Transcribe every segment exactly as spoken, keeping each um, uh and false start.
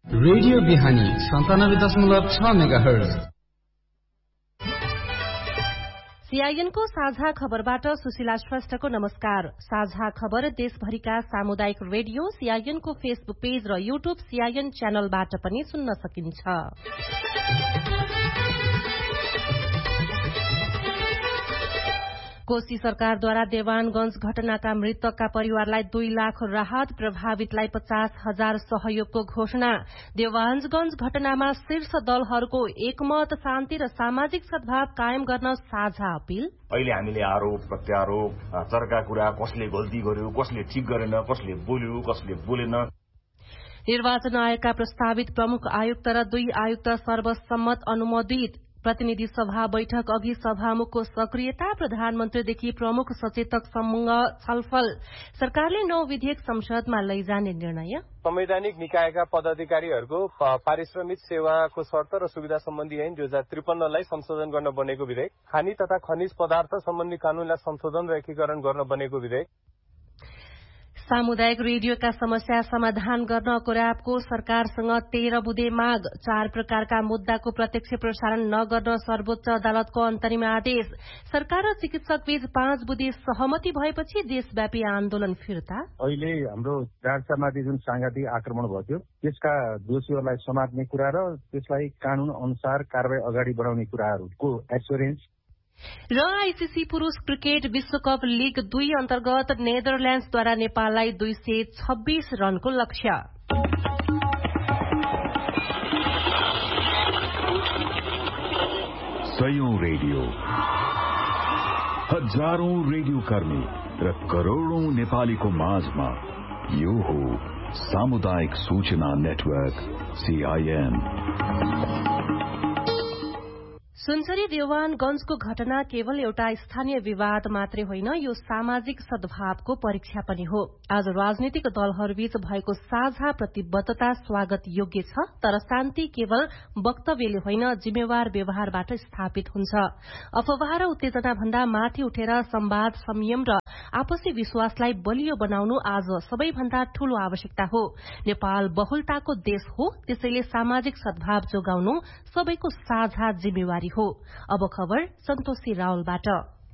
Radio बिहानी सन्तानब्बे दशमलव छ मेगाहर्ज। सीआईएनको साझा खबरबाट सुशीला श्रेष्ठको नमस्कार। साझा खबर देशभरिका सामुदायिक रेडियो सीआईएनको फेसबुक पेज र यूट्यूब सीआईएन च्यानलबाट पनि सुन्न सकिन्छ। कोशी सरकारद्वारा देवानगंज घटनाका मृतकका परिवारलाई दुई लाख राहत, प्रभावितलाई पचास हजार सहयोगको घोषणा। देवानगंज घटनामा शीर्ष दलहरूको एकमत, शान्ति र सामाजिक सद्भाव कायम गर्न साझा अपील। अहिले हामीले आरोप प्रत्यारोप, चर्का कुरा, कसले गल्ती गर्यो, कसले ठिक गरेन, कसले बोल्यो, कसले बोलेन। निर्वाचन आयोगका प्रस्तावित प्रमुख आयुक्त र दुई आयुक्त सर्वसम्मत अनुमोदित। प्रतिनिधि सभा बैठक अघि सभामुखको सक्रियता, प्रधानमन्त्रीदेखि प्रमुख सचेतकसँग छलफल। सरकारले नौ विधेयक संसदमा लैजाने निर्णय। संवैधानिक निकायका पदाधिकारीहरूको पारिश्रमिक सेवाको शर्त र सुविधा सम्बन्धी ऐन दुई हजार त्रिपन्नलाई संशोधन गर्न बनेको विधेयक। खानी तथा खनिज पदार्थ सम्बन्धी कानूनलाई संशोधन र एकीकरण गर्न बनेको विधेयक। सामुदायिक रेडियोका समस्या समाधान गर्न कोरापको सरकारसँग तेह्र बुँदे माग। चार प्रकारका मुद्दाको प्रत्यक्ष प्रसारण नगर्न सर्वोच्च अदालतको अन्तरिम आदेश। सरकार र चिकित्सक बीच पाँच बुँदे सहमति भएपछि देशव्यापी आन्दोलन फिर्ता। अहिले हाम्रो चिकित्सामाथि जुन सांघातिक आक्रमण भयो त्यसका दोषीहरूलाई समात्ने कुरा र त्यसलाई कानून अनुसार कारबाही अगाडि बढाउने कुराहरूको एस्योरेन्स। र आईसीसी पुरूष क्रिकेट विश्वकप लीग दुई अन्तर्गत नेदरल्याण्ड्सद्वारा नेपाललाई दुई सय छब्बीस रनको लक्ष्य। सयौं रेडियो, हजारौं रेडियो कर्मी र करोड़ौं नेपालीको माझमा यो हो सामुदायिक सूचना नेटवर्क सीआईएन। सुनसरी देवानगंजको घटना केवल एउटा स्थानीय विवाद मात्रै होइन, यो सामाजिक सद्भावको परीक्षा पनि हो। आज राजनीतिक दलहरूबीच भएको साझा प्रतिबद्धता स्वागत योग्य छ, तर शान्ति केवल वक्तव्यले होइन, जिम्मेवार व्यवहारबाट स्थापित हुन्छ। अफवाह र उत्तेजना भन्दा माथि उठेर संवाद, संयम र आपसी विश्वासलाई बलियो बनाउनु आज सबैभन्दा ठूलो आवश्यकता हो। नेपाल बहुलताको देश हो, त्यसैले सामाजिक सद्भाव जोगाउनु सबैको साझा जिम्मेवारी हो। अब खबर सन्तोषी रावलबाट।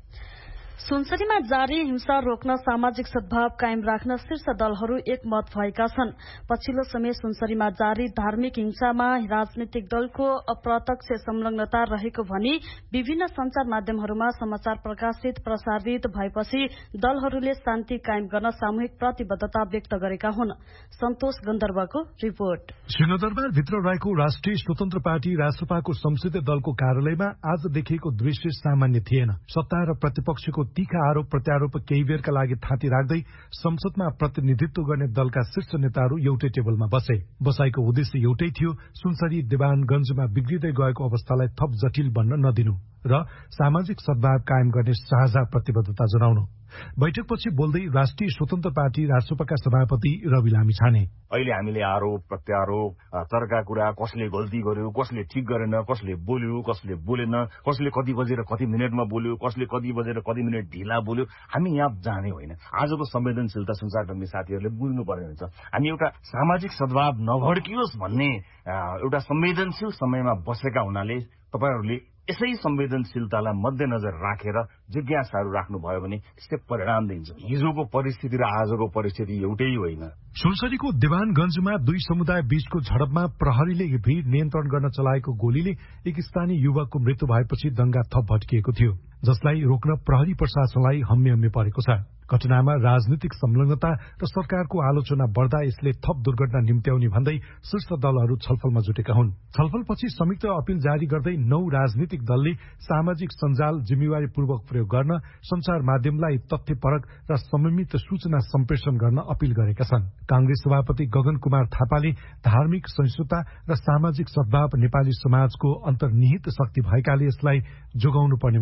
सुनसरीमा जारी हिंसा रोक्न, सामाजिक सद्भाव कायम राख्न शीर्ष दलहरू एकमत भएका छन्। पछिल्लो समय सुनसरीमा जारी धार्मिक हिंसामा राजनीतिक दलको अप्रत्यक्ष संलग्नता रहेको भनी विभिन्न संचार माध्यमहरूमा समाचार प्रकाशित प्रसारित भएपछि दलहरूले शान्ति कायम गर्न सामूहिक प्रतिबद्धता व्यक्त गरेका हुन्। सन्तोष गन्धर्वको रिपोर्ट। सिंहदरबारभित्र रहेको राष्ट्रिय स्वतन्त्र पार्टी रासपाको संसदीय दलको कार्यालयमा आज देखिएको दृश्य सामान्य थिएन। सत्ता र प्रतिपक्षको तीखा आरोप प्रत्यारोप केही बेरका लागि थाँती राख्दै संसदमा प्रतिनिधित्व गर्ने दलका शीर्ष नेताहरू एउटै टेबलमा बसे। बसाईको उद्देश्य एउटै थियो, सुनसरी देवानगंजमा बिग्रिँदै गएको अवस्थालाई थप जटिल बन्न नदिनु र सामाजिक सद्भाव कायम गर्ने साझा प्रतिबद्धता जनाउनु। बैठकपछि बोल्दै राष्ट्रिय स्वतन्त्र पार्टी रासपाका सभापति रवि लामिछाने, अहिले हामीले आरोप प्रत्यारोप, चर्का कुरा, कसले गल्ती गर्यो, कसले ठिक गरेन, कसले बोल्यो, कसले बोलेन, कसले कति बजेर कति मिनटमा बोल्यो, कसले कति बजेर कति मिनट ढिला बोल्यो, हामी यहाँ जाने होइन। आजको संवेदनशीलता संचारकर्मी साथीहरूले बुझ्नुपर्ने हुन्छ। हामी एउटा सामाजिक सद्भाव नभड्कियोस् भन्ने एउटा संवेदनशील समयमा बसेका हुनाले तपाईहरूले यसै संवेदनशीलतालाई मध्यनजर राखेर जिज्ञासाहरू राख्नुभयो भने त्यसले परिणाम दिन्छ। हिजोको परिस्थिति र आजको परिस्थिति एउटै होइन। सुनसरीको देवानगंजमा दुई समुदाय बीचको झडपमा प्रहरीले भीड़ नियन्त्रण गर्न चलाएको गोलीले एक स्थानीय युवकको मृत्यु भएपछि दंगा थप भट्किएको थियो, जसलाई रोक्न प्रहरी प्रशासनलाई हम्मे हम्मे परेको छ। घटनामा राजनीतिक संलग्नता र सरकारको आलोचना बढ्दा यसले थप दुर्घटना निम्त्याउने भन्दै शीर्ष दलहरू छलफलमा जुटेका हुन्। छलफलपछि संयुक्त अपील जारी गर्दै नौ राजनीतिक दलले सामाजिक सञ्जाल जिम्मेवारीपूर्वक प्रयोग गर्न, संचार माध्यमलाई तथ्यपरक र समन्वित सूचना सम्प्रेषण गर्न अपील गरेका छन्। कांग्रेस सभापति गगन कुमार थापाले धार्मिक सहिष्णुता र सामाजिक सद्भाव नेपाली समाजको अन्तर्निहित शक्ति भएकाले यसलाई जोगाउनु पर्नेमा जोड़ दिनुभयो।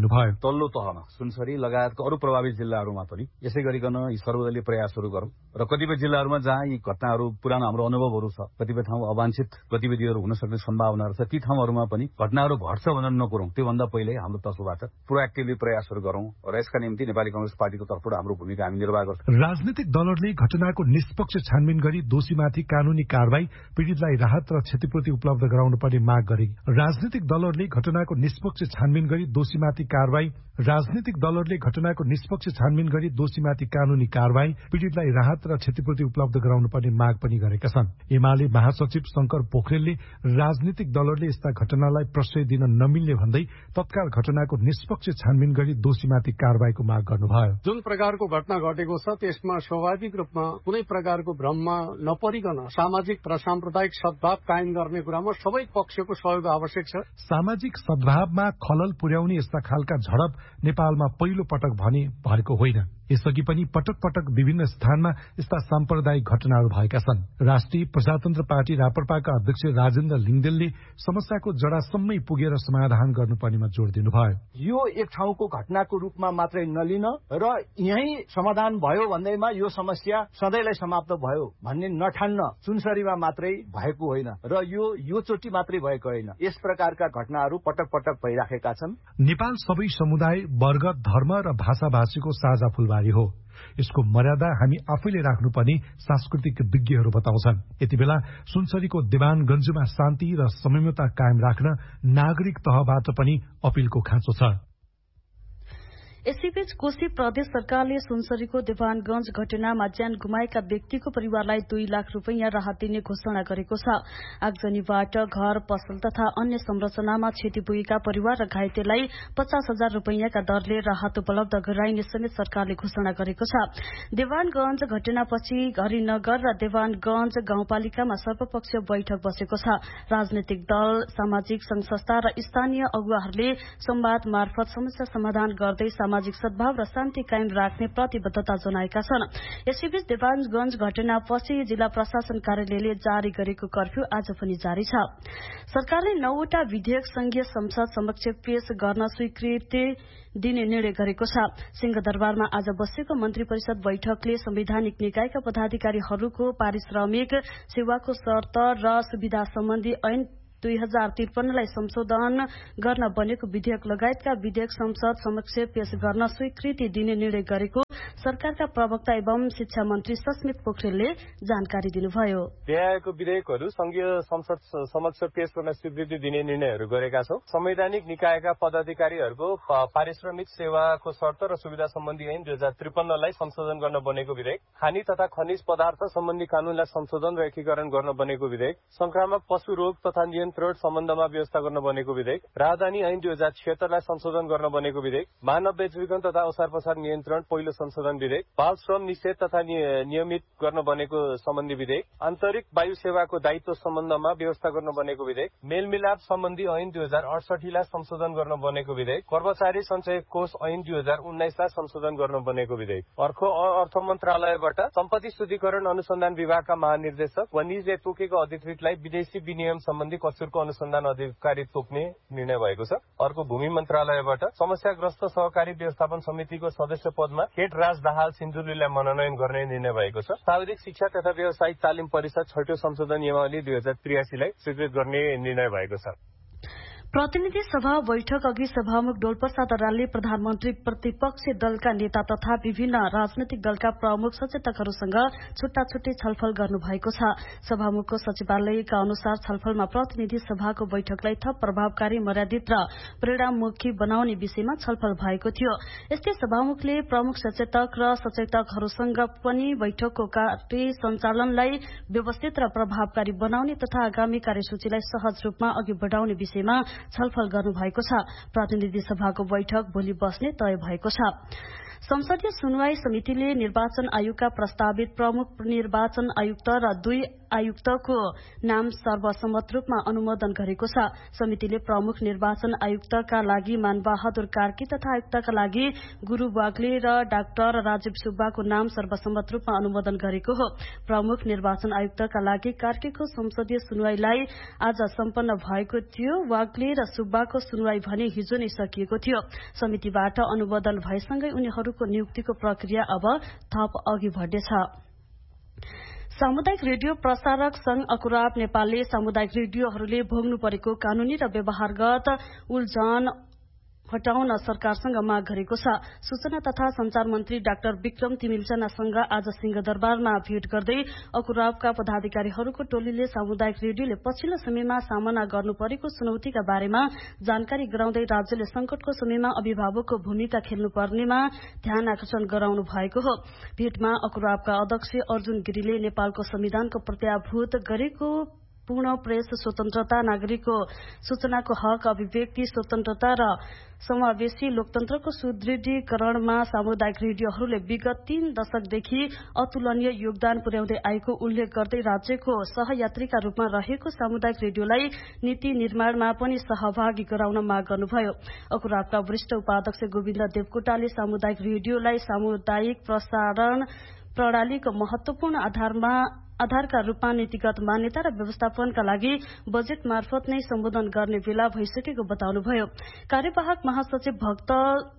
दिनुभयो। तल्लो तहमा सुनसरी लगायतको अरू प्रभावित जिल्लाहरूमा पनि यसै गरिकन यी सर्वदलीय प्रयासहरू गरौं र कतिपय जिल्लाहरूमा जहाँ यी घटनाहरू पुरानो हाम्रो अनुभवहरू छ, कतिपय ठाउँ अवांछित गतिविधिहरू हुन सक्ने सम्भावनाहरू छ, ती ठाउँहरूमा पनि घटनाहरू घट्छ भनेर नकुरौं, त्योभन्दा पहिले हाम्रो तर्फबाट प्रोएक्टिभली प्रयासहरू गरौं र यसका निम्ति नेपाली कांग्रेस पार्टीको तर्फबाट हाम्रो भूमिका हामी निर्वाह गर्छौं। राजनीतिक दलहरूले घटनाको निष्पक्ष छानबिन गरी दोषीमाथि कानूनी कारबाही, पीड़ितलाई राहत र क्षतिपूर्ति उपलब्ध गराउनु पर्ने माग गरे। राजनीतिक दलहरूले घटनाको निष्पक्ष छानबिन गरी दोषीमाथि कारबाही राजनीतिक दलहरूले घटनाको निष्पक्ष छानबिन गरी दोषीमाथि कानूनी कारबाही, पीड़ितलाई राहत र क्षतिपूर्ति उपलब्ध गराउनु पर्ने माग पनि गरेका छन्। एमाले महासचिव शंकर पोखरेलले राजनीतिक दलहरूले यस्ता घटनालाई प्रश्रय दिन नमिल्ने भन्दै तत्काल घटनाको निष्पक्ष छानबिन गरी दोषीमाथि कारबाहीको माग गर्नुभयो। जुन प्रकारको घटना घटेको छ त्यसमा स्वाभाविक रूपमा कुनै प्रकारको भ्रममा नपरिकन सामाजिक र साम्प्रदायिक सद्भाव कायम गर्ने कुरामा सबै पक्षको सहयोग आवश्यक छ। सामाजिक सद्भावमा खलल पुर्याउने यस्ता खालका झडप नेपालमा पहिलो पटक भने भएको होइन। यसअघि पनि पटक पटक विभिन्न स्थानमा यस्ता साम्प्रदायिक घटनाहरू भएका छन्। राष्ट्रिय प्रजातन्त्र पार्टी राप्रपाका अध्यक्ष राजेन्द्र लिङदेलले समस्याको जडासम्मै पुगेर समाधान गर्नुपर्नेमा जोड़ दिनुभयो। यो एक ठाउँको घटनाको रूपमा मात्रै नलिन र यही समाधान भयो भन्दैमा यो समस्या सधैँलाई समाप्त भयो भन्ने नठान्न सुनसरीमा मात्रै भएको होइन र यो यो चोटि मात्रै भएको होइन। यस प्रकारका घटनाहरू पटक पटक भइराखेका छन्। नेपाल सबै समुदाय, वर्ग, धर्म र भाषाभाषीको साझा फुलबारी हो। यसको मर्यादा हामी आफैले राख्नुपर्ने सांस्कृतिक विज्ञहरू बताउँछन्। यति बेला सुनसरीको देवानगञ्जमा शान्ति र संयमता कायम राख्न नागरिक तहबाट पनि अपीलको खाँचो छ। यसैबीच कोशी प्रदेश सरकारले सुनसरीको देवानगंज घटनामा ज्यान गुमाएका व्यक्तिको परिवारलाई दुई लाख रूपियाँ राहत दिने घोषणा गरेको छ। आगजनीबाट घर, पसल तथा अन्य संरचनामा क्षति पुगेका परिवार र घाइतेलाई पचास हजार रूपियाँका दरले राहत उपलब्ध गराइने समेत सरकारले घोषणा गरेको छ। देवानगंज घटनापछि हरिनगर र देवानगंज गाउँपालिकामा सर्वपक्षीय बैठक बसेको छ। राजनैतिक दल, सामाजिक संघ संस्था र स्थानीय अगुवाहरूले संवाद मार्फत समस्या समाधान गर्दै सामाजिक सद्भाव र शान्ति कायम राख्ने प्रतिबद्धता जनाएका छन्। यसैबीच देवानगंज घटनापछि जिल्ला प्रशासन कार्यालयले जारी गरेको कर्फ्यू आज पनि जारी छ। सरकारले नौवटा विधेयक संघीय संसद समक्ष पेश गर्न स्वीकृति दिने निर्णय गरेको छ। सिंहदरबारमा आज बसेको मन्त्री परिषद बैठकले संवैधानिक निकायका पदाधिकारीहरूको पारिश्रमिक, सेवाको शर्त र सुविधा सम्बन्धी ऐन दुई हजार त्रिपन्नलाई संशोधन गर्न बनेको विधेयक लगायतका विधेयक संसद समक्ष पेश गर्न स्वीकृति दिने निर्णय गरेको सरकारका प्रवक्ता एवं शिक्षा मन्त्री सस्मित पोखरेलले जानकारी दिनुभयो। ल्याएको विधेयकहरू संघीय संसद समक्ष पेश गर्न स्वीकृति दिने निर्णयहरू गरेका छौं। संवैधानिक निकायका पदाधिकारीहरूको पारिश्रमिक, सेवाको शर्त र सुविधा सम्बन्धी ऐन दुई हजार त्रिपन्नलाई संशोधन गर्न बनेको विधेयक, खानी तथा खनिज पदार्थ सम्बन्धी कानूनलाई संशोधन र एकीकरण गर्न बनेको विधेयक, संक्रामक पशु रोग तथा नियन्त्रण सम्बन्धमा व्यवस्था गर्न बनेको विधेयक, राजधानी ऐन दुई हजार छिहत्तरलाई संशोधन गर्न बनेको विधेयक, मानव बेचबिखन तथा ओसार पसार नियन्त्रण पहिलो संशोधन विधेयक, बाल श्रम निषेध तथा नियमित गर्न बनेको सम्बन्धी विधेयक, आन्तरिक वायु सेवाको दायित्व सम्बन्धमा व्यवस्था गर्न बनेको विधेयक, मेलमिलाप सम्बन्धी ऐन दुई हजार अडसठीलाई संशोधन गर्न बनेको विधेयक, कर्मचारी सञ्चय कोष ऐन दुई हजार उन्नाइसलाई संशोधन गर्न बनेको विधेयक। अर्को अर्थ मन्त्रालयबाट सम्पत्ति शुद्धिकरण अनुसन्धान विभागका महानिर्देशक वा निजले तोकेको अधिकृतलाई विदेशी विनिमय सम्बन्धी कसुरको अनुसन्धान अधिकारी तोक्ने निर्णय भएको छ। अर्को भूमि मन्त्रालयबाट समस्याग्रस्त सहकारी व्यवस्थापन समितिको सदस्य पदमा केट राज दाहाल सिन्धुलीलाई मनोनयन गर्ने निर्णय भएको छ। सार्वजनिक शिक्षा तथा व्यावसायिक तालिम परिषद छैटौं संशोधन नियमावली दुई हजार त्रियासीलाई स्वीकृत गर्ने निर्णय भएको छ। प्रतिनिधि सभा बैठक अघि सभामुख डोलप्रसाद रालले प्रधानमन्त्री, प्रतिपक्षी दलका नेता तथा विभिन्न राजनैतिक दलका प्रमुख सचेतकहरूसँग छुट्टा छुट्टै छलफल गर्नुभएको छ। सभामुखको सचिवालयका अनुसार छलफलमा प्रतिनिधि सभाको बैठकलाई थप प्रभावकारी, मर्यादित र परिणाममुखी बनाउने विषयमा छलफल भएको थियो। यस्तै सभामुखले प्रमुख सचेतक र सचेतकहरूसँग पनि बैठकको कार्य सञ्चालनलाई व्यवस्थित र प्रभावकारी बनाउने तथा आगामी कार्यसूचीलाई सहज रूपमा अघि बढाउने विषयमा छलफल गर्नुभएको छ। प्रतिनिधि सभाको बैठक भोलि बस्ने तय भएको छ। संसदीय सुनवाई समितिले निर्वाचन आयोगका प्रस्तावित प्रमुख निर्वाचन आयुक्त र दुई आयुक्तको नाम सर्वसम्मत रूपमा अनुमोदन गरेको छ। समितिले प्रमुख निर्वाचन आयुक्तका लागि मानबहादुर कार्की तथा आयुक्तका लागि गुरू वाग्ले र डाक्टर राजीव सुब्बाको नाम सर्वसम्मत रूपमा अनुमोदन गरेको हो। प्रमुख निर्वाचन आयुक्तका लागि कार्कीको संसदीय सुनवाईलाई आज सम्पन्न भएको थियो। वाग्ले र सुब्बाको सुनवाई भने हिजो नै सकिएको थियो। समितिबाट अनुमोदन भएसँगै उनीहरूको नियुक्तिको प्रक्रिया अब थप अघि बढ्नेछ। सामुदायिक रेडियो प्रसारक संघ अकुराब नेपालले सामुदायिक रेडियोहरूले भोग्नु परेको कानूनी र व्यवहारगत उल्झन हटाउन सरकारसँग माग गरेको छ। सूचना तथा संचार मन्त्री डाक्टर विक्रम तिमिल्चनासँग आज सिंहदरबारमा भेट गर्दै अकुराबका पदाधिकारीहरूको टोलीले सामुदायिक रेडियोले पछिल्लो समयमा सामना गर्नु परेको चुनौतीका बारेमा जानकारी गराउँदै राज्यले संकटको समयमा अभिभावकको भूमिका खेल्नुपर्नेमा ध्यान आकर्षण गराउनु भएको हो। भेटमा अकुराबका अध्यक्ष अर्जुन गिरीले नेपालको संविधानको प्रत्याभूत गरेको पूर्ण प्रेस स्वतन्त्रता, नागरिकको सूचनाको हक, अभिव्यक्ति स्वतन्त्रता र समावेशी लोकतन्त्रको सुदृढीकरणमा सामुदायिक रेडियोहरूले विगत तीन दशकदेखि अतुलनीय योगदान पुर्याउँदै आएको उल्लेख गर्दै राज्यको सहयात्रीका रूपमा रहेको सामुदायिक रेडियोलाई नीति निर्माणमा पनि सहभागी गराउन माग गर्नुभयो। अकुराबका वरिष्ठ उपाध्यक्ष गोविन्द देवकोटाले सामुदायिक रेडियोलाई सामुदायिक प्रसारण प्रणालीको महत्वपूर्ण आधारमा आधारका रूपमा नीतिगत मान्यता र व्यवस्थापनका लागि बजेट मार्फत नै सम्बोधन गर्ने बेला भइसकेको बताउनुभयो। कार्यवाहक महासचिव भक्त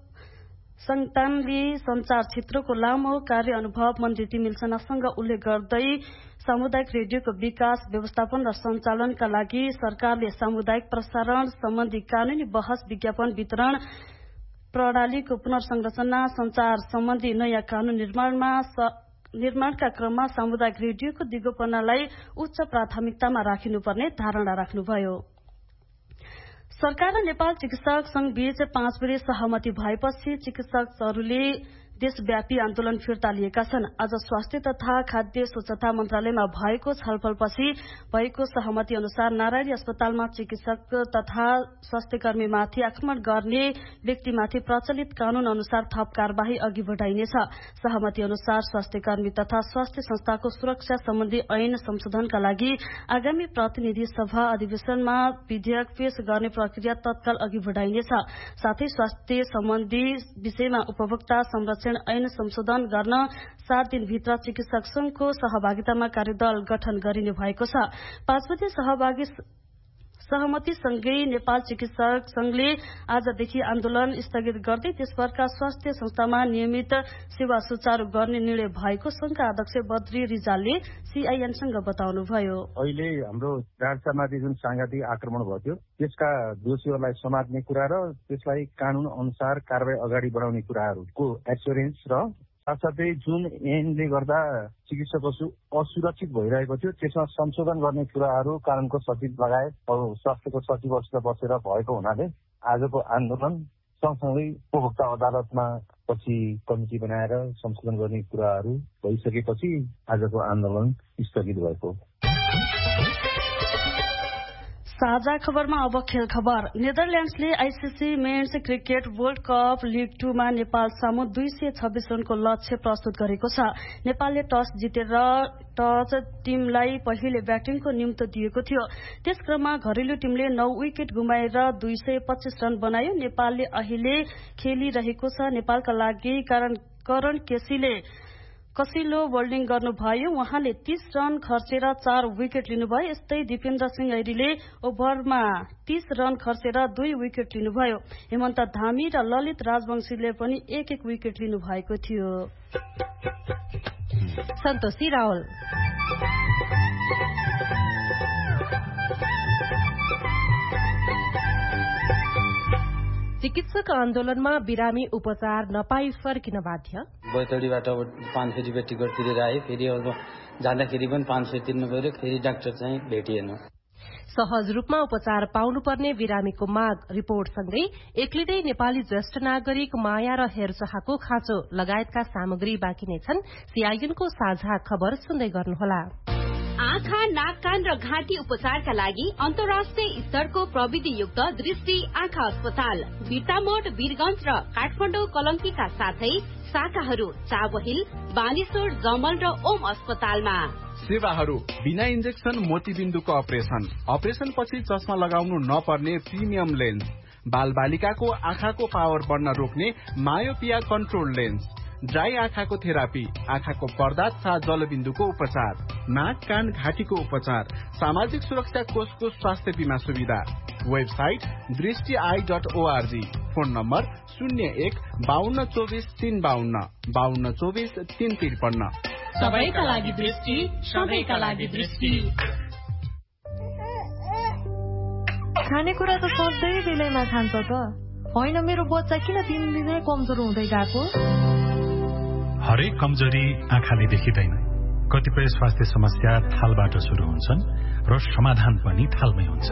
संतानले संचार क्षेत्रको लामो कार्य अनुभव मन्त्री तिमिल्चनासँग उल्लेख गर्दै सामुदायिक रेडियोको विकास, व्यवस्थापन र सञ्चालनका लागि सरकारले सामुदायिक प्रसारण सम्बन्धी कानूनी बहस, विज्ञापन वितरण प्रणालीको पुनर्संरचना, संचार सम्बन्धी नयाँ कानून निर्माणमा निर्माणका क्रममा सामुदायिक रेडियोको दिगोपनालाई उच्च प्राथमिकतामा राखिनुपर्ने धारणा राख्नुभयो। सरकार र नेपाल चिकित्सक संघ बीच पाँच बजे सहमति भएपछि चिकित्सकहरूले देशव्यापी आन्दोलन फिर्ता लिएका छन्। आज स्वास्थ्य तथा खाद्य स्वच्छता मन्त्रालयमा भएको छलफलपछि भएको सहमति अनुसार नारायणी अस्पतालमा चिकित्सक तथा स्वास्थ्यकर्मीमाथि आक्रमण गर्ने व्यक्तिमाथि प्रचलित कानून अनुसार थप कार्यवाही अघि बढाइनेछ। सहमति अनुसार स्वास्थ्यकर्मी तथा स्वास्थ्य संस्थाको सुरक्षा सम्बन्धी ऐन संशोधनका लागि आगामी प्रतिनिधि सभा अधिवेशनमा विधेयक पेश गर्ने प्रक्रिया तत्काल अघि बढाइनेछ। साथै स्वास्थ्य सम्बन्धी विषयमा उपभोक्ता संरक्षण ऐन संशोधन गर्न सात दिनभित्र चिकित्सक संघको सहभागितामा कार्यदल गठन गरिने भएको छ। पाँच बजे सहभागी सहमतिसँगै नेपाल चिकित्सक संघले आजदेखि आन्दोलन स्थगित गर्दै देशभरका स्वास्थ्य संस्थामा नियमित सेवा सुचारू गर्ने निर्णय भएको संघका अध्यक्ष बद्री रिजालले सीआईएनसँग बताउनुभयो। अहिले हाम्रो राजसामाथि जुन सांघातिक आक्रमण भयो थियो त्यसका दोषीहरूलाई समात्ने कुरा र त्यसलाई कानून अनुसार कारबाही अगाडि बढाउने कुराहरूको एस्योरेन्स र साथसाथै जुन ऐनले गर्दा चिकित्सकहरू असुरक्षित भइरहेको थियो त्यसमा संशोधन गर्ने कुराहरू कानूनको सचिव लगायत स्वास्थ्यको सचिवसित बसेर भएको हुनाले आजको आन्दोलन सँगसँगै उपभोक्ता अदालतमा पछि कमिटी बनाएर संशोधन गर्ने कुराहरू भइसकेपछि आजको आन्दोलन स्थगित भएको। साझा खबरमा अब खेल खबर। नेदरल्याण्ड्सले ICC men's cricket world cup league टूमा Nepal सामु दुई सय छब्बीस रनको लक्ष्य प्रस्तुत गरेको छ। नेपालले टस जितेर टच टीमलाई पहिले ब्याटिङको निम्तो दिएको थियो। त्यसक्रममा घरेलु टीमले नौ विकेट गुमाएर दुई सय पच्चीस रन बनायो। नेपालले अहिले खेलिरहेको छ। नेपालका लागि कारण करण केसीले कसिलो बोल्डिङ गर्नुभयो। उहाँले तीस रन खर्चेर चार विकेट लिनुभयो। यस्तै दिपेन्द्र सिंह ऐरीले ओभरमा तीस रन खर्चेर दुई विकेट लिनुभयो। हेमन्त धामी र ललित राजवंशीले पनि एक एक विकेट लिनुभएको थियो। सन्तोषी रावल चिकित्सक आन्दोलनमा बिरामी उपचार नपाई फर्किन बाध्य। बैतडीबाट पाँच सय रुपियाँ टिकट तिरेर आए, फेरि अब जाँदाखेरि पनि पाँच सय तिर्नु पर्यो, फेरि डाक्टर चाहिँ भेटिएन। सहज रूपमा उपचार पाउनुपर्ने बिरामीको माग रिपोर्टसँगै एक्लिँदै नेपाली ज्येष्ठ नागरिक माया र हेरचाहको खाँचो लगायतका सामग्री बाँकी नै छन्। सीआईएनको साझा खबर सुन्दै गर्नुहोला। आँखा, नाक, कान र घाँटी उपचारका लागि अन्तर्राष्ट्रिय स्तरको प्रविधियुक्त दृष्टि आँखा अस्पताल बिर्तामोड, वीरगंज र काठमाडौँ कलंकीका साथै शाखाहरू चाबहिल, बानेश्वर, जमल र ओम अस्पतालमा। सेवाहरू बिना इन्जेक्सन मोतीबिन्दुको अपरेसन, अपरेसन पछि चस्मा लगाउनु नपर्ने प्रिमियम लेन्स, बाल बालिकाको आँखाको पावर बढ्न रोक्ने मायोपिया कन्ट्रोल लेन्स, ड्राई आँखाको थेरापी, आँखाको पर्दा तथा जलबिन्दुको उपचार, नाक कान घाँटीको उपचार, सामाजिक सुरक्षा कोषको स्वास्थ्य बीमा सुविधा। वेबसाइट दृष्टि I dot ORG. Phone number शून्य एक बाहन्न चौबिस तीन बाहन्न बाहन्न चौबिस तीन त्रिपन्न। सबैका लागि दृष्टि, सबैका लागि दृष्टि। खानेकुरा त सधैँ बेलैमा खान्छ त, होइन मेरो बच्चा किन दिनदिनै कमजोर हुँदै गएको? हरेक कमजोरी आँखाले देखिँदैन। कतिपय स्वास्थ्य समस्या थालबाट सुरु हुन्छन् र समाधान पनि थालमै हुन्छ।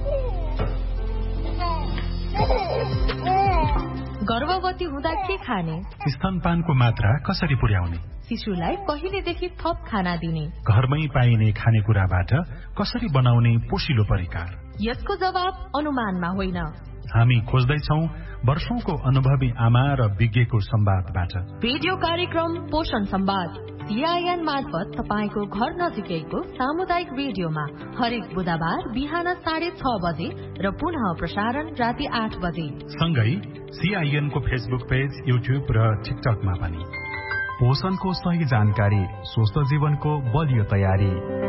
गर्भवती हुँदा के खाने? स्तनपानको मात्रा कसरी पुर्याउने? शिशुलाई कहिलेदेखि थप खाना दिने? घरमै पाइने खानेकुराबाट कसरी बनाउने पोषिलो परिकार? यसको जवाब अनुमानमा होइन। हामी खोज्दैछौ वर्षौंको अनुभवी आमा र विज्ञको संवादबाट। रेडियो कार्यक्रम पोषण संवाद सीआईएन मार्फत तपाईको घर नजिकैको सामुदायिक रेडियोमा हरेक बुधबार बिहान साढे छ बजे र पुनः प्रसारण राति आठ बजे। सँगै सीआईएन को फेसबुक पेज, युट्युब र टिकटकमा पनि। पोषणको सही जानकारी, स्वस्थ जीवनको बलियो तयारी।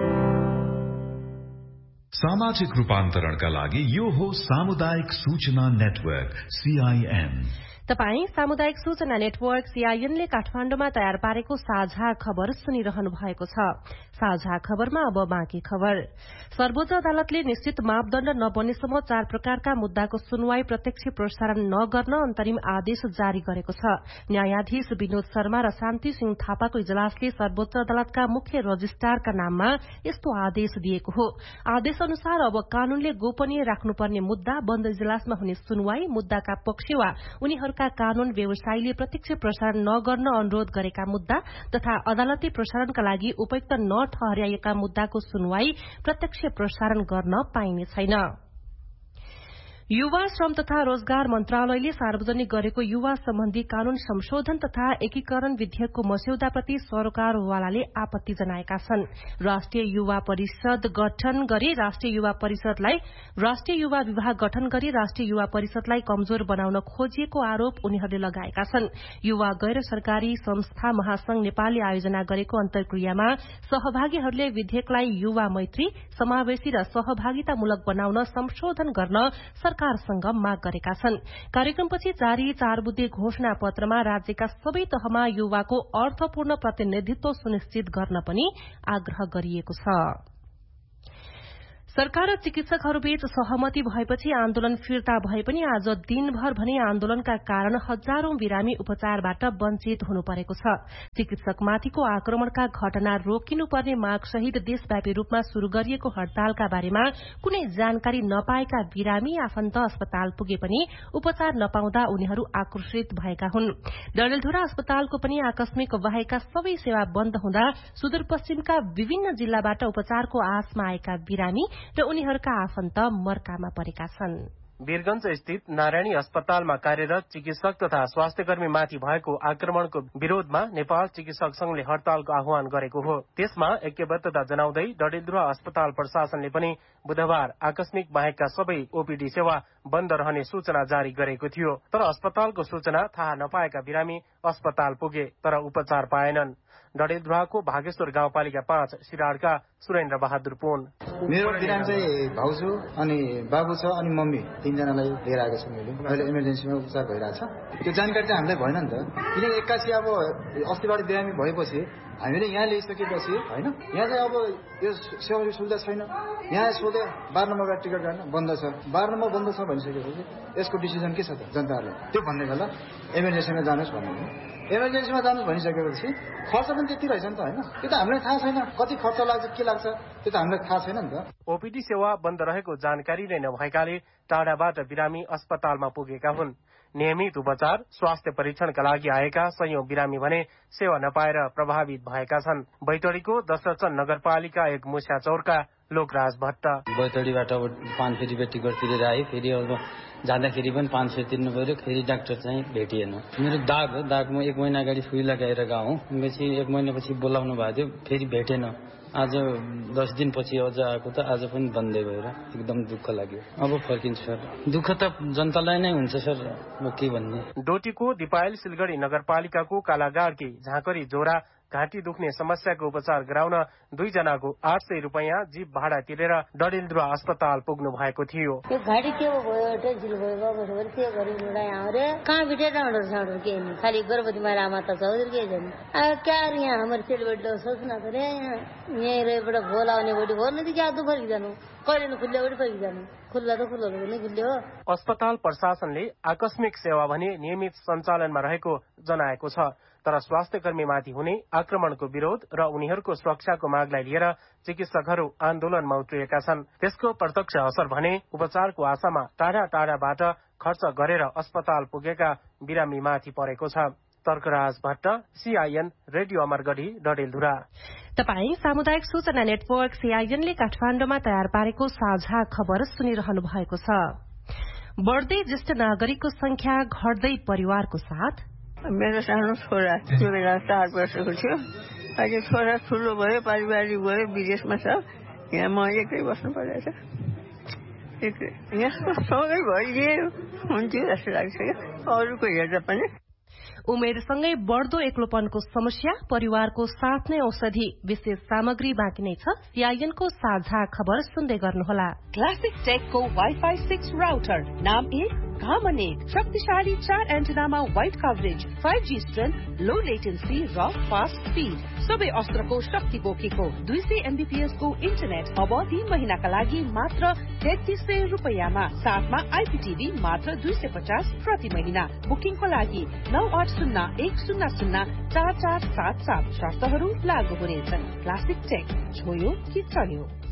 सामाजिक रूपान्तरणका लागि यो हो सामुदायिक सूचना नेटवर्क सीआईएन। तपाई सामुदायिक सूचना नेटवर्क सीआईएनले काठमाडौँमा तयार पारेको साझा खबर सुनिरहनु भएको छ। साझा खबरमा अब बाँकी खबर। सर्वोच्च अदालतले निश्चित मापदण्ड नबनेसम्म चार प्रकारका मुद्दाको सुनवाई प्रत्यक्ष प्रसारण नगर्न अन्तरिम आदेश जारी गरेको छ। न्यायाधीश विनोद शर्मा र शान्ति सिंह थापाको इजलासले सर्वोच्च अदालतका मुख्य रजिस्ट्रारका नाममा यस्तो आदेश दिएको हो। आदेश अनुसार अब कानूनले गोपनीय राख्नुपर्ने मुद्दा, बन्द इजलासमा हुने सुनवाई, मुद्दाका पक्ष वा उनीहरूका कानून व्यवसायीले प्रत्यक्ष प्रसारण नगर्न अनुरोध गरेका मुद्दा तथा अदालती प्रसारणका लागि उपयुक्त नठहर्याएका मुद्दाको सुनवाई प्रत्यक्ष प्रसारण गर्न पाइने छैन। युवा श्रम तथा रोजगार मन्त्रालयले सार्वजनिक गरेको युवा सम्बन्धी कानून संशोधन तथा एकीकरण विधेयकको मस्यौदाप्रति सरोकारवालाले आपत्ति जनाएका छन्। राष्ट्रिय युवा परिषद गठन गरी राष्ट्रिय युवा परिषदलाई राष्ट्रिय युवा विभाग गठन गरी राष्ट्रिय युवा परिषदलाई कमजोर बनाउन खोजिएको आरोप उनीहरूले लगाएका छन्। युवा गैर सरकारी संस्था महासंघ नेपालले आयोजना गरेको अन्तर्क्रियामा सहभागीहरूले विधेयकलाई युवा मैत्री, समावेशी र सहभागितामूलक बनाउन संशोधन गर्न सरकारसँग माग गरेका छन्। कार्यक्रमपछि जारी चार बुद्धे घोषणा पत्रमा राज्यका सबै तहमा युवाको अर्थपूर्ण प्रतिनिधित्व सुनिश्चित गर्न पनि आग्रह गरिएको छ। सरकार र चिकित्सकहरूबीच सहमति भएपछि आन्दोलन फिर्ता भए पनि आज दिनभर भने आन्दोलनका कारण हजारौं बिरामी उपचारबाट वञ्चित हुनु परेको छ। चिकित्सकमाथिको आक्रमणका घटना रोकिनुपर्ने मागसहित देशव्यापी रूपमा शुरू गरिएको हड़तालका बारेमा कुनै जानकारी नपाएका बिरामी आफन्त अस्पताल पुगे पनि उपचार नपाउँदा उनीहरू आक्रोशित भएका हुन्। डडेलधुरा अस्पतालको पनि आकस्मिक बाहेकका सबै सेवा बन्द हुँदा सुदूरपश्चिमका विभिन्न जिल्लाबाट उपचारको आशमा आएका बिरामी र उनीहरूका आफन्त मर्कामा परेका छन्। वीरगंज स्थित नारायणी अस्पतालमा कार्यरत चिकित्सक तथा स्वास्थ्यकर्मी माथि भएको आक्रमणको विरोधमा नेपाल चिकित्सक संघले हड़तालको आह्वान गरेको हो। त्यसमा ऐक्यबद्धता जनाउँदै डडेलधुरा अस्पताल प्रशासनले पनि बुधबार आकस्मिक बाहेकका सबै ओपीडी सेवा बन्द रहने सूचना जारी गरेको थियो। तर अस्पतालको सूचना थाहा नपाएका बिरामी अस्पताल पुगे तर उपचार पाएनन्। डडेलधुराको भागेश्वर गाउँपालिका पाँच सिराडका सुरेन्द्र बहादुर पुन। मेरो बिरामी चाहिँ भाउजू अनि बाबु छ अनि मम्मी तीनजनालाई लिएर आएको छु मैले। अहिले इमर्जेन्सीमा उपचार भइरहेछ। त्यो जानकारी चाहिँ हामीलाई भएन नि त, किनकि एक्कासी अब अस्तिबाट बिरामी भएपछि हामीले यहाँ ल्याइसकेपछि होइन, यहाँ चाहिँ अब यो सेवा सुविधा छैन। यहाँ सोधे बाह्र नम्बरबाट टिकट गर्न बन्द छ, बाह्र नम्बर बन्द छ भनिसकेपछि यसको डिसिजन के छ त जनताहरूले? त्यो भन्ने बेला इमर्जेन्सीमा जानुहोस् भन्नु, इमर्जेन्सीमा जानुहोस् भनिसकेपछि खर्च पनि त्यति रहेछ नि त होइन। त्यो त हामीलाई थाहा छैन कति खर्च लाग्छ के लाग्छ, त्यो त हामीलाई थाहा छैन नि त। ओपीडी सेवा बन्द रहेको जानकारी नै नभएकाले टाढाबाट बिरामी अस्पतालमा पुगेका हुन्। नियमित उपचार, स्वास्थ्य परीक्षणका लागि आएका सयौं बिरामी भने सेवा नपाएर प्रभावित भएका छन्। बैतडीको दशरथन नगरपालिका एक मुस्या चौरका लोकराज भट्ट। बैतडीबाट अब पाँच सय रुपियाँ टिकट तिरेर आएँ, फेरि अब जाँदाखेरि पनि पाँच सय तिर्नु पर्यो, फेरि डाक्टर चाहिँ भेटिएन। मेरो दाग हो, दागमा एक महिना अगाडि सुई लगाएर गएँ, पछि एक महिनापछि बोलाउनु भएको थियो, फेरि भेटेन। आज दस दिनपछि अझ आएको त आज पनि बन्दै भएर एकदम दुःख लाग्यो। अब फर्किन्छ सर, दुःख त जनतालाई नै हुन्छ सर, म के भन्ने। डोटीको दिपायल सिलगढी नगरपालिकाको कालागाडकी झाँकरी जोरा घाँटी दुख्ने समस्याको उपचार गराउन दुईजनाको आठ सय रुपियाँ जीप भाडा तिरेर डडेलधुरा अस्पताल पुग्नु भएको थियो। यो घाँटी के भयो, टेन्सिल भयो, बाबुहरू के गरिनु रे आउरे कहाँ बिटे डाँडो साडो के नि खाली गर्भवती मारा माता चौधरी के जन अब क्या यहाँ हाम्रो सिलगढी लो सोच्न त रे यही रेबाट भोल आउने बडी भोल नदी क्या दु फर्की जानु कहिले न खुल्ले बडी फर्की जानु खुल्ला त खुल्ला पनि खुल्ले हो। अस्पताल प्रशासनले आकस्मिक सेवा भने नियमित सञ्चालनमा रहेको जनाएको छ, तर स्वास्थ्य कर्मीमाथि हुने आक्रमणको विरोध र उनीहरूको सुरक्षाको मागलाई लिएर चिकित्सकहरू आन्दोलनमा उत्रिएका छन्। त्यसको प्रत्यक्ष असर भने उपचारको आशामा टाढा टाढाबाट खर्च गरेर अस्पताल पुगेका बिरामीमाथि परेको छ। Tarkaraj Bhatt, CIN radio Amargadhi, Dadeldhura. तपाई सामुदायिक सूचना नेटवर्क सीआईएनले काठमाडौँमा तयार पारेको साझा खबर सुनिरहनु भएको छ। बढ्दै ज्येष्ठ नागरिकको संख्या घट्दै परिवारको साथ। मेरो सानो छोरा त्यो बेला चार वर्षको थियो, अहिले छोरा ठुलो भयो, पारिवारिक भयो, विदेशमा छ, यहाँ म एक्लै बस्नु परेछ। एक्लै यस्तो सँगै भइदिए हुन्थ्यो जस्तो लाग्छ क्या अरूको हेर्दा पनि। उमेरसँगै बढ्दो एक्लोपनको समस्या, परिवारको साथ नै औषधि विशेष सामग्री बाँकी नै छ। सीआईएनको साझा खबर सुन्दै गर्नुहोला। क्लासिक टेकको वाइफाई सिक्स राउटर, नाम एक काम अनेक, शक्तिशाली चार एन्टेनामा wide coverage, five G strength, लो लेटेन्सी र फास्ट स्पीड, सबै अस्त्रको शक्ति बोकेको दुई सय एमबीपीएस को इन्टरनेट अब तीन महिनाका लागि मात्र तेत्तीस सय रुपियाँमा, साथमा आइपीटीभी मात्र दुई सय पचास प्रति महिना। बुकिङको लागि नौ आठ शून्य एक शून्य शून्य चार चार सात सात, शर्तहरू लागू हुनेछन्। क्लासिक टेक, छोयो कि चल्यो।